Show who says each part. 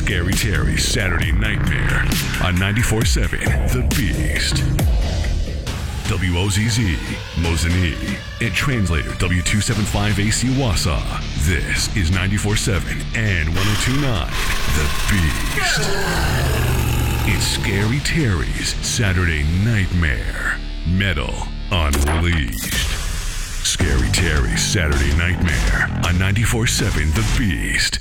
Speaker 1: Scary Terry's Saturday Nightmare on 94.7 The Beast. WOZZ, Mosinee, and translator W275AC Wausau. This is 94.7 and 102.9 The Beast. It's Scary Terry's Saturday Nightmare. Metal Unleashed. Scary Terry's Saturday Nightmare on 94.7 The Beast.